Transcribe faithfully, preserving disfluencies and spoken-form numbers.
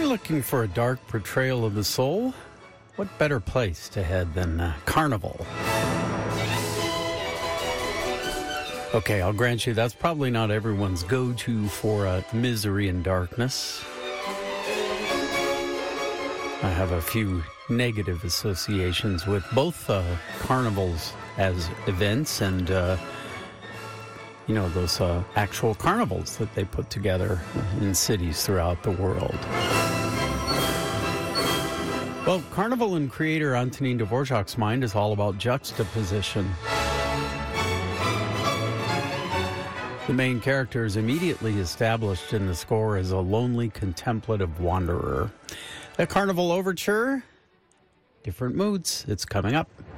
looking for a dark portrayal of the soul, what better place to head than uh, Carnival? Okay, I'll grant you that's probably not everyone's go-to for uh, misery and darkness. I have a few negative associations with both uh, carnivals as events and, uh, you know, those uh, actual carnivals that they put together in cities throughout the world. Well, Carnival and creator Antonin Dvorak's mind is all about juxtaposition. The main character is immediately established in the score as a lonely, contemplative wanderer. A Carnival overture, different moods. It's coming up.